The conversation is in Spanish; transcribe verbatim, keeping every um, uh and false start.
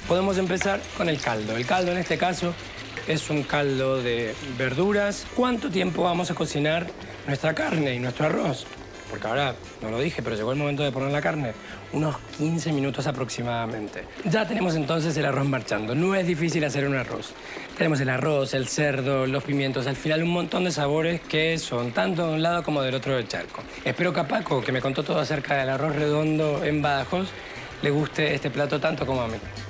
Podemos empezar con el caldo. El caldo en este caso es un caldo de verduras. ¿Cuánto tiempo vamos a cocinar nuestra carne y nuestro arroz? Porque ahora, no lo dije, pero llegó el momento de poner la carne. Unos quince minutos aproximadamente. Ya tenemos entonces el arroz marchando. No es difícil hacer un arroz. Tenemos el arroz, el cerdo, los pimientos, al final un montón de sabores que son tanto de un lado como del otro del charco. Espero que a Paco, que me contó todo acerca del arroz redondo en Badajoz, le guste este plato tanto como a mí.